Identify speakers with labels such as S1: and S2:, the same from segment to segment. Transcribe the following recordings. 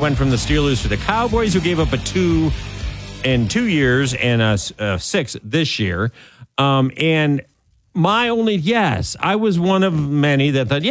S1: went from the Steelers to the Cowboys, who gave up a 2 in 2 years and a 6 this year. And my only yes, I was one of many that thought,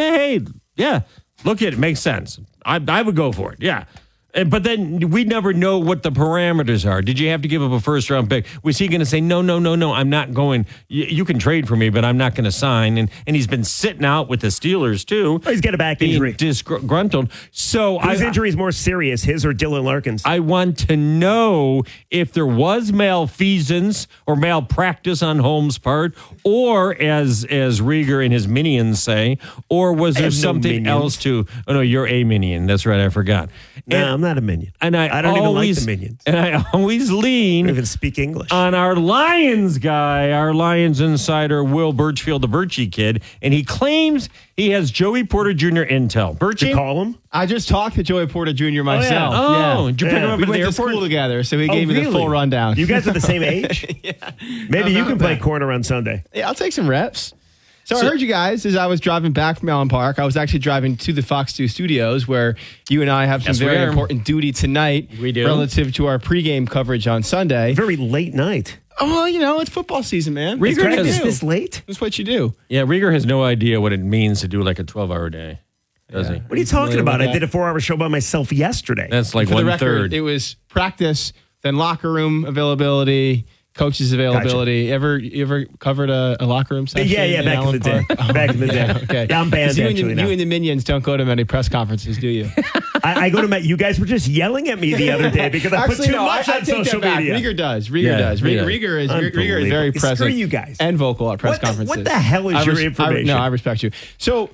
S1: look at it, makes sense. I would go for it, yeah. But then we never know what the parameters are. Did you have to give up a first-round pick? Was he going to say, no, I'm not going. You can trade for me, but I'm not going to sign. And he's been sitting out with the Steelers, too.
S2: Oh, he's got a back injury.
S1: Disgruntled. So
S2: whose injury is more serious, his or Dylan Larkin's?
S1: I want to know if there was malfeasance or malpractice on Holmes' part, or as Rieger and his minions say, or was there something else to? Oh, no, you're a minion. That's right. I forgot.
S2: No, I'm not a minion.
S1: And I
S2: don't even like the minions.
S1: And I always lean.
S2: I don't even speak English.
S1: On our Lions guy, our Lions insider, Will Birchfield, the Birchie kid, and he claims he has Joey Porter Jr. intel. Birchie?
S2: Did you call him?
S3: I just talked to Joey Porter Jr. myself.
S1: Did you pick him up
S3: we
S1: at the
S3: went
S1: airport?
S3: to school together, so he gave me the full rundown.
S2: You guys are the same age?
S3: Yeah.
S2: Maybe you can play corner on Sunday.
S3: Yeah, I'll take some reps. So I heard you guys as I was driving back from Allen Park. I was actually driving to the Fox 2 studios where you and I have some very important duty tonight.
S1: We do.
S3: Relative to our pregame coverage on Sunday.
S2: Very late night.
S3: Oh, well, it's football season, man.
S2: Rieger is this late?
S3: That's what you do.
S1: Yeah, Rieger has no idea what it means to do like a 12-hour day, does he?
S2: What are you talking about? I did a 4-hour show by myself yesterday.
S1: That's like
S3: For the
S1: 1/3.
S3: record, it was practice, then locker room availability, coaches availability.
S2: Gotcha.
S3: You ever covered a locker room session?
S2: Yeah, back in the day. Back in the day.
S3: Okay.
S2: Yeah, I'm banned actually now.
S3: You and the minions don't go to many press conferences, do you?
S2: I go to you guys were just yelling at me the other day because I put too much on social media.
S3: Rieger does. Rieger is very present.
S2: Screw you guys.
S3: And vocal at press conferences.
S2: What the hell is your information?
S3: I respect you. So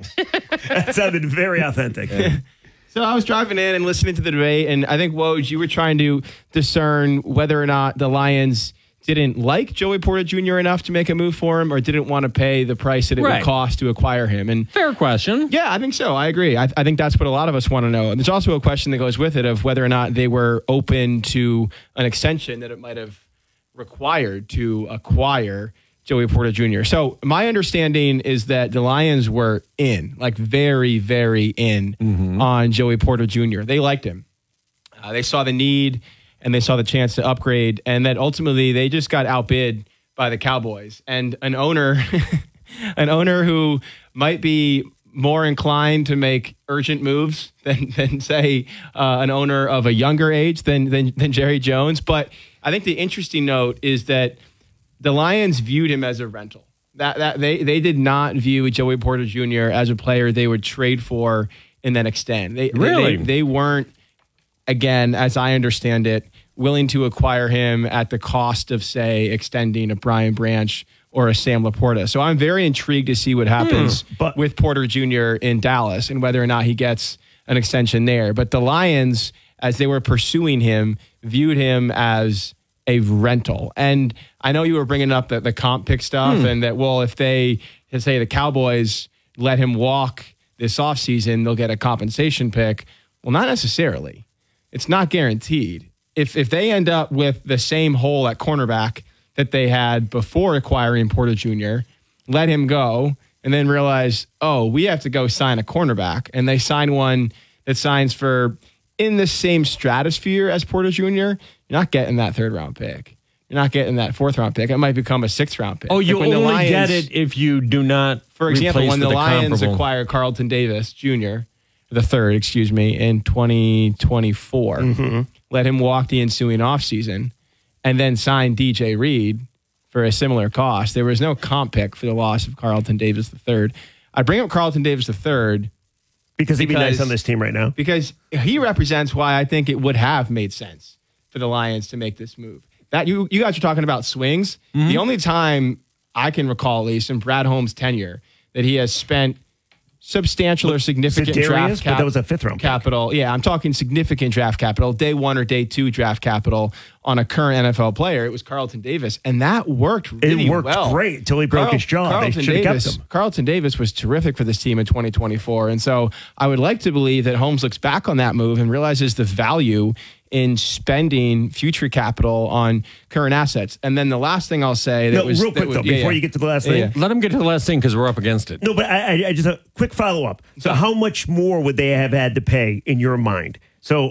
S2: that sounded very authentic.
S3: So I was driving in and listening to the debate, and I think, Woj, you were trying to discern whether or not the Lions didn't like Joey Porter Jr. enough to make a move for him or didn't want to pay the price that it would cost to acquire him. And
S1: fair question.
S3: Yeah, I think so. I agree. I think that's what a lot of us want to know. And there's also a question that goes with it of whether or not they were open to an extension that it might have required to acquire Joey Porter Jr. So my understanding is that the Lions were in, like very, very in on Joey Porter Jr. They liked him. They saw the need and they saw the chance to upgrade, and that ultimately they just got outbid by the Cowboys. And an owner who might be more inclined to make urgent moves than say an owner of a younger age than Jerry Jones. But I think the interesting note is that the Lions viewed him as a rental. That they did not view Joey Porter Jr. as a player they would trade for and then extend. They weren't, again, as I understand it, willing to acquire him at the cost of, say, extending a Brian Branch or a Sam Laporta. So I'm very intrigued to see what happens with Porter Jr. in Dallas and whether or not he gets an extension there. But the Lions, as they were pursuing him, viewed him as a rental. And I know you were bringing up the comp pick stuff and that, well, if they, say the Cowboys let him walk this offseason, they'll get a compensation pick. Well, not necessarily. It's not guaranteed. If they end up with the same hole at cornerback that they had before acquiring Porter Jr., let him go, and then realize, oh, we have to go sign a cornerback, and they sign one that signs for in the same stratosphere as Porter Jr., you're not getting that 3rd-round pick. You're not getting that 4th-round pick. It might become a 6th-round pick.
S1: Oh, you only get it if you do not.
S3: For example, when the Lions acquired Carlton Davis Jr., the 3rd, in 2024, let him walk the ensuing offseason, and then sign DJ Reed for a similar cost. There was no comp pick for the loss of Carlton Davis III. I bring up Carlton Davis III
S2: because he'd be nice on this team right now.
S3: Because he represents why I think it would have made sense for the Lions to make this move. That you guys are talking about swings. The only time I can recall, at least in Brad Holmes' tenure, that he has spent substantial or significant draft
S2: but that was a 5th-round
S3: capital. Yeah, I'm talking significant draft capital, day 1 or day 2 draft capital on a current NFL player. It was Carlton Davis, and that worked really well.
S2: It worked great until he broke his jaw. They should have kept him.
S3: Carlton Davis was terrific for this team in 2024, and so I would like to believe that Holmes looks back on that move and realizes the value in spending future capital on current assets. And then the last thing I'll say
S2: real quick before you get to the last thing.
S1: Let him get to the last thing because we're up against it.
S2: No, but I just a quick follow-up. So how much more would they have had to pay in your mind? So